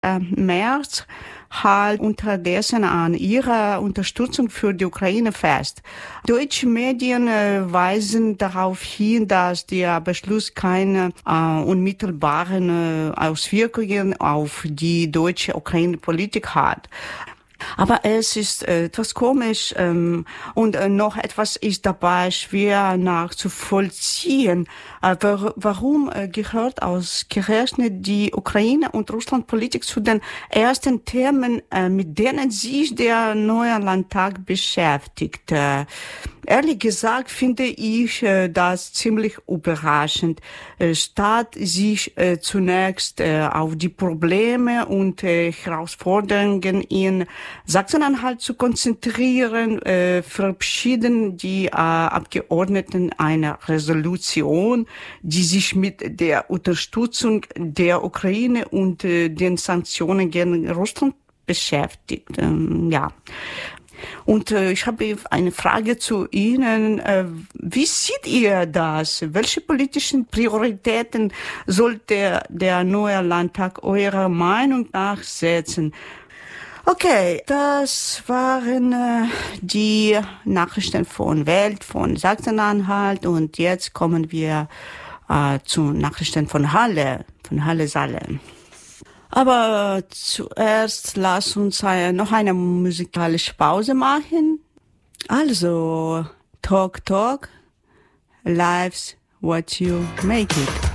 März halt unterdessen an ihrer Unterstützung für die Ukraine fest. Deutsche Medien weisen darauf hin, dass der Beschluss keine unmittelbaren Auswirkungen auf die deutsche Ukraine-Politik hat. Aber es ist etwas komisch und noch etwas ist dabei schwer nachzuvollziehen. Warum gehört ausgerechnet die Ukraine- und Russlandpolitik zu den ersten Themen, mit denen sich der neue Landtag beschäftigt? Ehrlich gesagt finde ich das ziemlich überraschend. Statt sich zunächst auf die Probleme und Herausforderungen in Sachsen-Anhalt zu konzentrieren, verabschieden die Abgeordneten eine Resolution, die sich mit der Unterstützung der Ukraine und den Sanktionen gegen Russland beschäftigt. Ja. Und ich habe eine Frage zu Ihnen. Wie seht ihr das? Welche politischen Prioritäten sollte der neue Landtag eurer Meinung nach setzen? Okay, das waren die Nachrichten von Welt, von Sachsen-Anhalt und jetzt kommen wir zu Nachrichten von Halle Saale. Aber zuerst lass uns noch eine musikalische Pause machen. Also, Talk, Life's what you make it.